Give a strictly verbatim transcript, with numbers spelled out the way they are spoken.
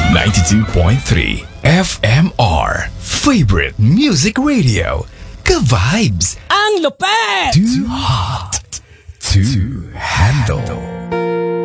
ninety-two point three F M R. Favorite Music Radio. Ka-vibes. Ang lupet! Too hot.